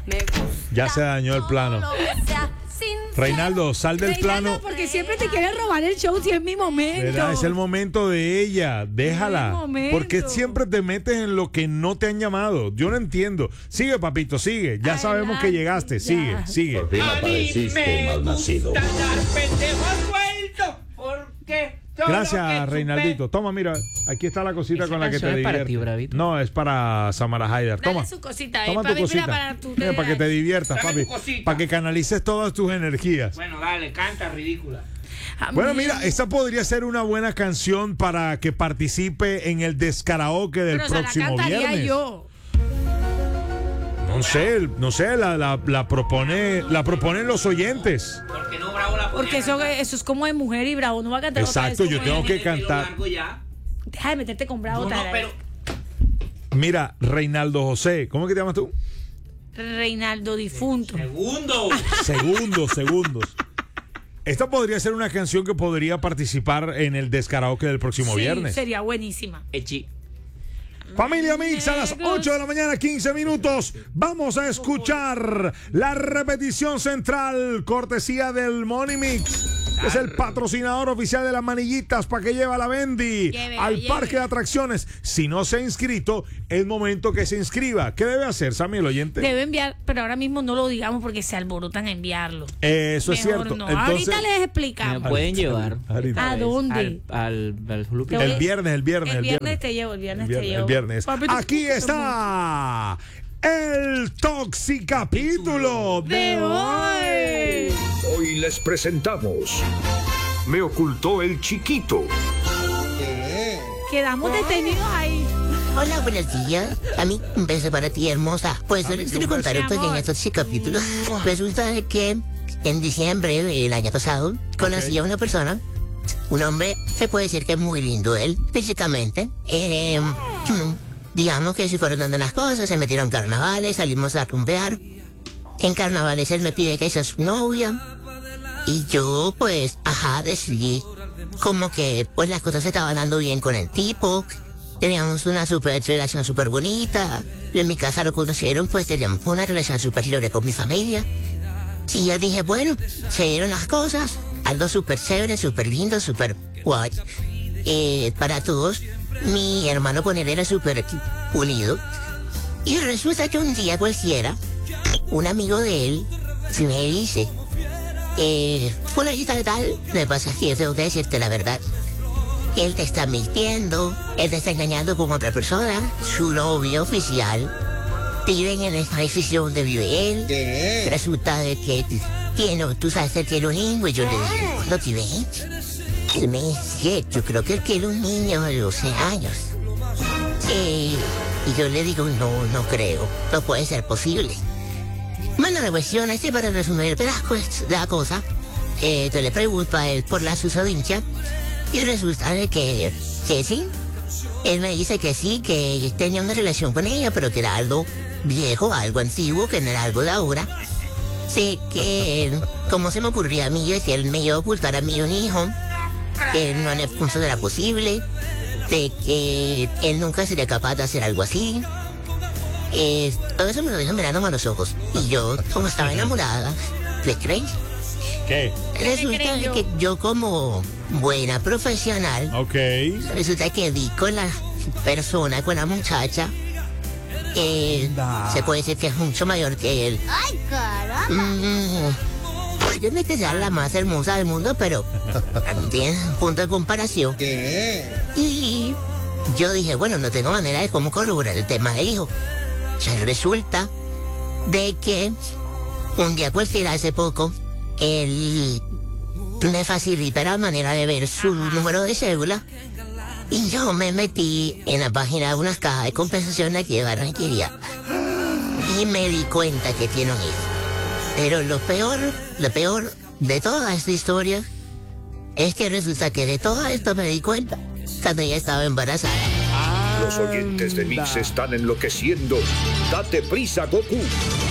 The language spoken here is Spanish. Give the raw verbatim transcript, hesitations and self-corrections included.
Me gusta. Ya se dañó el plano. todo lo que sea sincero. Reinaldo, sal del Reinaldo, plano. porque siempre te quiere robar el show si es mi momento. ¿Verdad? Es el momento de ella, déjala. Es el momento. Porque siempre te metes en lo que no te han llamado. Yo no entiendo. Sigue, papito, sigue. Ya sabemos que llegaste. Sigue, sigue. Por fin apareciste, malnacido. Dar pendejos sueltos, porque todo lo Gracias, que Reinaldito. Toma, mira, aquí está la cosita Esa con la que te canción es para diviertes. ti, Bravito. No, es para Samara Haider. Dale Toma. su cosita ahí, Toma tu papi, mira, cosita. para tu- Mira, para que te diviertas, Dame papi. tu cosita. Para que canalices todas tus energías. Bueno, dale, canta, ridícula. Bueno, mira, esta podría ser una buena canción para que participe en el descaraoke del Pero se la próximo cantaría viernes. yo. No sé, no sé, la, la, la propone, la proponen los oyentes. Porque no Bravo la ponía Porque a eso, cantar. eso es como de mujer y Bravo no va a cantar otra vez Exacto, yo como tengo ella. que Tiene el pelo cantar. largo ya. Deja de meterte con Bravo No, otra no, vez. pero Mira, Reinaldo José, ¿cómo es que te llamas tú? Reinaldo difunto. segundo. Segundos, segundos. Esta podría ser una canción que podría participar en el descaraoke del próximo Sí, viernes. sería buenísima. Echi. Familia Mix, a las ocho de la mañana, quince minutos. Vamos a escuchar la repetición central, cortesía del Money Mix, que es el patrocinador oficial de las manillitas para que lleve a la Bendy Lleve, al lleve. parque de atracciones. Si no se ha inscrito, es momento que se inscriba. ¿Qué debe hacer, Sammy, el oyente? Debe enviar, pero ahora mismo no lo digamos porque se alborotan a enviarlo. Eso es Mejor cierto. no. Entonces, Ahorita les Me explicamos. pueden llevar. ahorita. ¿A dónde? Al, al, al Hulu Te Pizza. voy- el viernes, el viernes, El el viernes viernes. te llevo, el viernes, El viernes, te llevo. el viernes. Papi, tú- Aquí está el Toxicapítulo de De hoy. hoy. Hoy les presentamos Me ocultó el chiquito. Quedamos detenidos ahí. Hola, buenos días. A mí, un beso para ti, hermosa. Pues les quiero contar un pequeño capítulo. Resulta de que en diciembre del año pasado conocí a una persona, un hombre, se puede decir que es muy lindo él, físicamente. Eh, digamos que se fueron dando las cosas, se metieron carnavales, salimos a rumbear. En carnavales él me pide que sea su novia. Y yo, pues, ajá, decidí como que pues las cosas se estaban dando bien con el tipo. Teníamos una super relación súper bonita. En mi casa lo conocieron, pues teníamos una relación súper libre con mi familia. Y yo dije, bueno, se dieron las cosas. Algo súper chévere, súper lindo, súper guay. Eh, para todos, mi hermano con él era súper unido. Y resulta que un día cualquiera, un amigo de él se me dice, eh, fulanita de tal, me pasa que tengo que decirte la verdad. Él te está mintiendo, él te está engañando con otra persona, su novio oficial. Viven en el edificio donde vive él. Resulta de que tiene, tú sabes que él tiene un niño y yo le digo, ¿cuándo te ves? Él me dice, yo creo que él quiere un niño de doce años. Eh, y yo le digo, no, no creo, no puede ser posible. Bueno, la cuestión es que para resumir la, la cosa, eh, yo le pregunto a él por la susodicha y resulta de que, que sí. Él me dice que sí, que tenía una relación con ella, pero que era algo viejo, algo antiguo, que no era algo de ahora. Sé que, como se me ocurría a mí, es que él me iba a ocultar a mí un hijo, que no le era posible, de que él nunca sería capaz de hacer algo así. Eh, todo eso me lo dijo mirándome a los ojos. Y yo, como estaba enamorada, ¿le crees? ¿Qué? Resulta de que yo como buena profesional, Ok. resulta que di con la persona, con la muchacha, que se puede decir que es mucho mayor que él. Ay, caramba. Mm, yo no es que sea la más hermosa del mundo, pero tiene un punto de comparación. Y yo dije, bueno, no tengo manera de cómo corroborar el tema del hijo. O sea, resulta de que un día cualquiera hace poco, él me facilita la manera de ver su número de cédula y yo me metí en la página de unas cajas de compensación aquí de Barranquilla y me di cuenta que tiene un hijo. Pero lo peor, lo peor de toda esta historia es que resulta que de todo esto me di cuenta cuando ella estaba embarazada. Los oyentes de Mix están enloqueciendo. Date prisa, Goku.